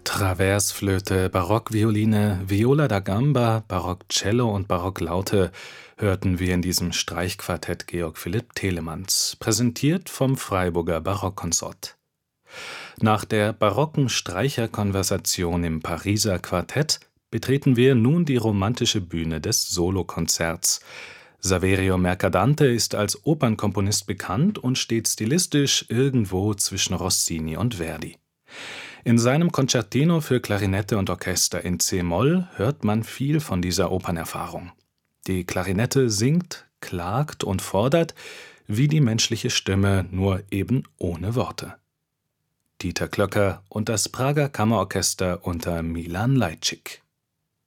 Traversflöte, Barockvioline, Viola da gamba, Barockcello und Barocklaute hörten wir in diesem Streichquartett Georg Philipp Telemanns, präsentiert vom Freiburger Barockkonsort. Nach der barocken Streicherkonversation im Pariser Quartett betreten wir nun die romantische Bühne des Solokonzerts. Saverio Mercadante ist als Opernkomponist bekannt und steht stilistisch irgendwo zwischen Rossini und Verdi. In seinem Concertino für Klarinette und Orchester in c-Moll hört man viel von dieser Opernerfahrung. Die Klarinette singt, klagt und fordert, wie die menschliche Stimme, nur eben ohne Worte. Dieter Klöcker und das Prager Kammerorchester unter Milan Lajcik.